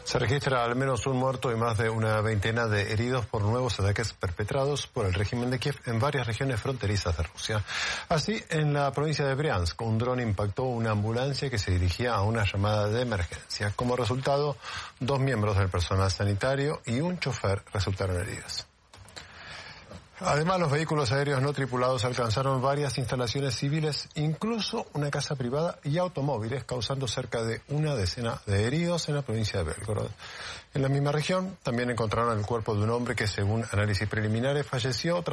Se registra al menos un muerto y más de una veintena de heridos por nuevos ataques perpetrados por el régimen de Kiev en varias regiones fronterizas de Rusia. Así, en la provincia de Briansk, un dron impactó una ambulancia que se dirigía a una llamada de emergencia. Como resultado, 2 miembros del personal sanitario y un chofer resultaron heridos. Además, los vehículos aéreos no tripulados alcanzaron varias instalaciones civiles, incluso una casa privada y automóviles, causando cerca de una decena de heridos en la provincia de Belgorod. En la misma región también encontraron el cuerpo de un hombre que, según análisis preliminares, falleció